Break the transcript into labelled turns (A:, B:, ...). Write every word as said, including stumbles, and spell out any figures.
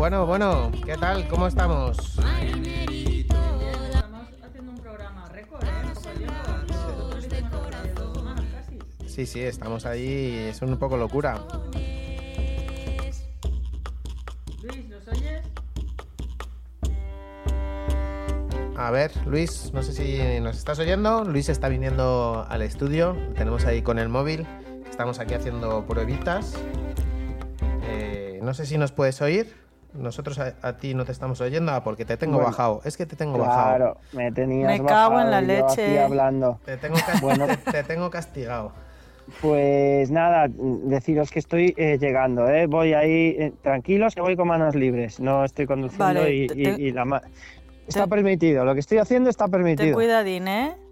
A: Bueno, bueno, ¿qué tal? ¿Cómo estamos?
B: Estamos haciendo un programa récord, ¿eh? Nosotros hicimos hace dos semanas casi.
A: Sí, sí, estamos ahí, es un poco locura.
B: Luis, ¿los oyes?
A: A ver, Luis, no sé si nos estás oyendo. Luis está viniendo al estudio, lo tenemos ahí con el móvil. Estamos aquí haciendo pruebitas. Eh, no sé si nos puedes oír. Nosotros a, a ti no te estamos oyendo, ah, porque te tengo
C: Bueno,
A: bajado. Es que te tengo
C: Claro,
A: bajado.
C: me tenías
B: Me cago en
C: bajado
B: la
C: y yo
B: leche.
C: aquí hablando.
A: Te tengo, cas-
C: Bueno.
A: te, te tengo castigado.
C: Pues nada, deciros que estoy eh, llegando, ¿eh? Voy ahí, eh, tranquilos, que voy con manos libres. No estoy conduciendo
B: Vale,
C: y,
B: te-
C: y-
B: te-
C: y la ma- Está
B: te-
C: permitido, lo que estoy haciendo está
B: Ten
C: permitido.
B: cuidadín, ¿eh?